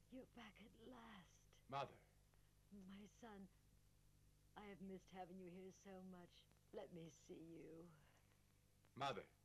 You're back at last. Mother. My son, I have missed having you here so much. Let me see you. Mother.